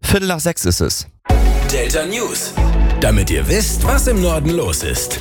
5:45 ist es. Delta News, damit ihr wisst, was im Norden los ist.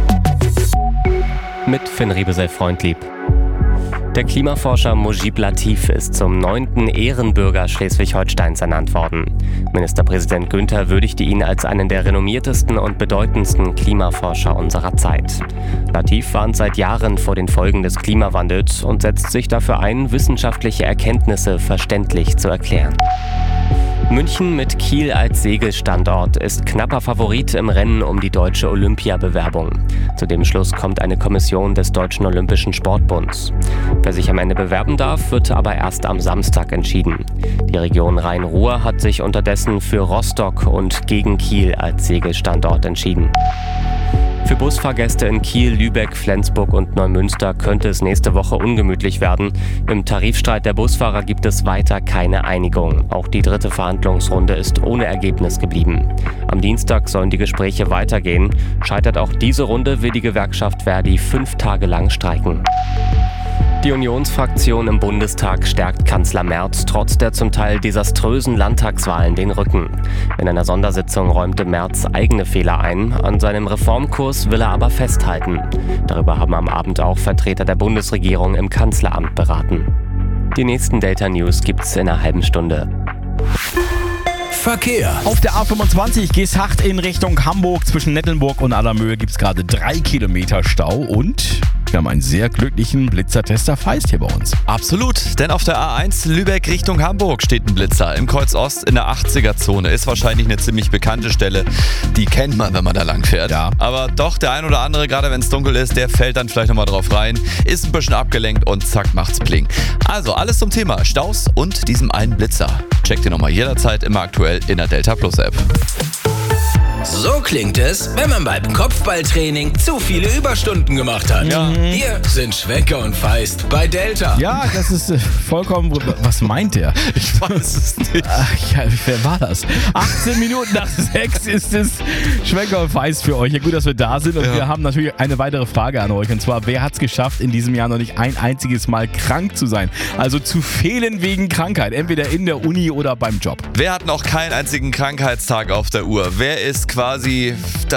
Mit Finn Riebesell-Freundlieb. Der Klimaforscher Mujib Latif ist zum 9. Ehrenbürger Schleswig-Holsteins ernannt worden. Ministerpräsident Günther würdigte ihn als einen der renommiertesten und bedeutendsten Klimaforscher unserer Zeit. Latif warnt seit Jahren vor den Folgen des Klimawandels und setzt sich dafür ein, wissenschaftliche Erkenntnisse verständlich zu erklären. München mit Kiel als Segelstandort ist knapper Favorit im Rennen um die deutsche Olympiabewerbung. Zu dem Schluss kommt eine Kommission des Deutschen Olympischen Sportbunds. Wer sich am Ende bewerben darf, wird aber erst am Samstag entschieden. Die Region Rhein-Ruhr hat sich unterdessen für Rostock und gegen Kiel als Segelstandort entschieden. Für Busfahrgäste in Kiel, Lübeck, Flensburg und Neumünster könnte es nächste Woche ungemütlich werden. Im Tarifstreit der Busfahrer gibt es weiter keine Einigung. Auch die 3. Verhandlungsrunde ist ohne Ergebnis geblieben. Am Dienstag sollen die Gespräche weitergehen. Scheitert auch diese Runde, will die Gewerkschaft Verdi 5 Tage lang streiken. Die Unionsfraktion im Bundestag stärkt Kanzler Merz trotz der zum Teil desaströsen Landtagswahlen den Rücken. In einer Sondersitzung räumte Merz eigene Fehler ein, an seinem Reformkurs will er aber festhalten. Darüber haben am Abend auch Vertreter der Bundesregierung im Kanzleramt beraten. Die nächsten Delta News gibt's in einer halben Stunde. Verkehr. Auf der A25 Geesthacht in Richtung Hamburg. Zwischen Nettelnburg und Allermöhe gibt es gerade 3 Kilometer Stau und wir haben einen sehr glücklichen Blitzertester Feist hier bei uns. Absolut, denn auf der A1 Lübeck Richtung Hamburg steht ein Blitzer im Kreuz Ost in der 80er-Zone. Ist wahrscheinlich eine ziemlich bekannte Stelle, die kennt man, wenn man da lang fährt. Ja. Aber doch, der ein oder andere, gerade wenn es dunkel ist, der fällt dann vielleicht nochmal drauf rein, ist ein bisschen abgelenkt und zack, macht's Pling. Also alles zum Thema Staus und diesem einen Blitzer. Checkt ihr nochmal jederzeit immer aktuell in der Delta Plus App. So klingt es, wenn man beim Kopfballtraining zu viele Überstunden gemacht hat. Ja. Hier sind Schwenker und Feist bei Delta. Ja, das ist vollkommen... Was meint der? Ich weiß es nicht. Ach, ja, wer war das? 18 Minuten nach 6 ist es Schwenker und Feist für euch. Ja, gut, dass wir da sind und wir haben natürlich eine weitere Frage an euch. Und zwar, wer hat es geschafft, in diesem Jahr noch nicht ein einziges Mal krank zu sein? Also zu fehlen wegen Krankheit, entweder in der Uni oder beim Job. Wer hat noch keinen einzigen Krankheitstag auf der Uhr? Wer ist quasi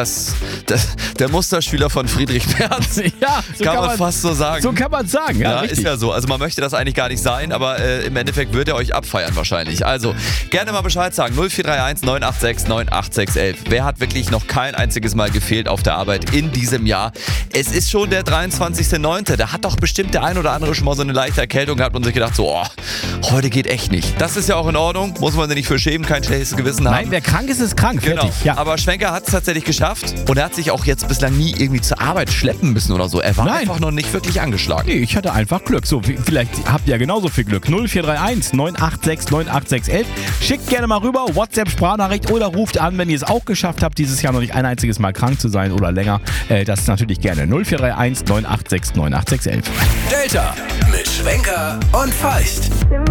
der Musterschüler von Friedrich Merz? Ja, so kann man fast so sagen. So kann man sagen, ja, Ja, richtig. ist ja so. Also man möchte das eigentlich gar nicht sein, aber im Endeffekt wird er euch abfeiern wahrscheinlich. Also gerne mal Bescheid sagen. 0431 986 98611. Wer hat wirklich noch kein einziges Mal gefehlt auf der Arbeit in diesem Jahr? Es ist schon der 23.09. Da hat doch bestimmt der ein oder andere schon mal so eine leichte Erkältung gehabt und sich gedacht so, heute geht echt nicht. Das ist ja auch in Ordnung. Muss man sich nicht für schämen, kein schlechtes Gewissen haben. Nein, wer krank ist, ist krank. Genau. Fertig. Ja. Aber Schwenker hat es tatsächlich geschafft und er hat sich auch jetzt bislang nie irgendwie zur Arbeit schleppen müssen oder so. Er war einfach noch nicht wirklich angeschlagen. Nee, ich hatte einfach Glück. So, vielleicht habt ihr ja genauso viel Glück. 0431 986 98611. Schickt gerne mal rüber, WhatsApp-Sprachnachricht oder ruft an, wenn ihr es auch geschafft habt, dieses Jahr noch nicht ein einziges Mal krank zu sein oder länger. Das ist natürlich gerne 0431 986 98611. Delta mit Schwenker und Feist.